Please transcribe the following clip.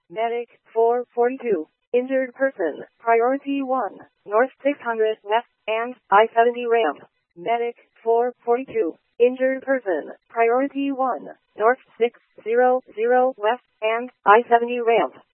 Medic 442. Injured person, priority 1, north 600 west, and I-70 ramp. Medic 442. Injured person, priority 1, north 600 west, and I-70 ramp.